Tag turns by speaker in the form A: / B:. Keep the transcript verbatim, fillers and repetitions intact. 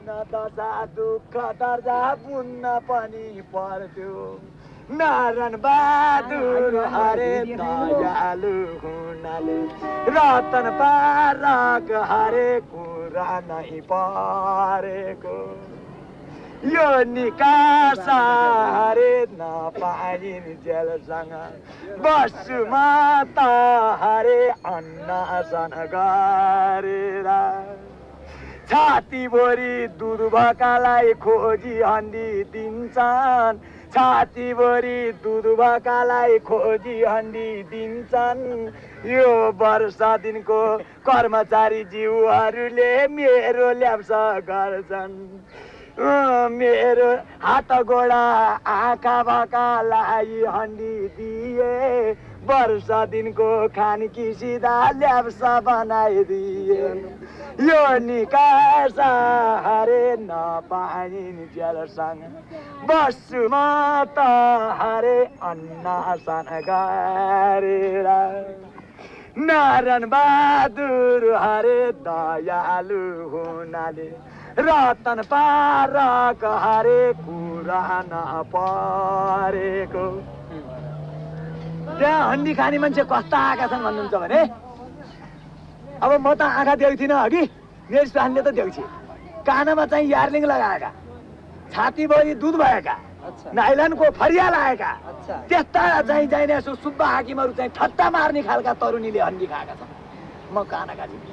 A: किन दशा दुःख दर्जा बुन्न पनि पर्थ्यो नारायण बहादुर हरे दयालु हुनाले रतन पारक हरे कुरा नै परेको यो निकास हरे नपाइन् जेलसँग बस्छु म त हरे अन्नसन गरेर छातीभरि दुध भकालाई खोजी हन्डी दिन्छन् छातीभरि दुध भकालाई खोजी हन्डी दिन्छन् यो वर्ष दिनको कर्मचारी जीवहरूले मेरो ल्याप्सा गर्छन् मेरो हात गोडा आँखा भकालाई हन्डी दिए वर्ष दिनको खानकी सिधा ल्याप्सा बनाइदिए यो निकास हरे नपाइन् जेलसँग बस्छु म त हरे अन्नसन गरेर नारायण बहादुर हरे दयालु हुनाले रतन पारक हरे कुरा नपरेको त्यहाँ हन्डी खाने मान्छे कस्ता आएका छन् भन्नुहुन्छ भने अब म त आँखा देख्छु थिइनँ अघि मेरो स्वानले त देख्छु कानमा चाहिँ यार्लिङ लगाएका छातीभरि दुध भएका नाइलनको फरिया लगाएका त्यस्ता चाहिँ चाहिने सुब्बा हाकिमहरू चाहिँ ठट्टा मार्ने खालका तरुनीले हन्डी खाएका छन् म काना काटी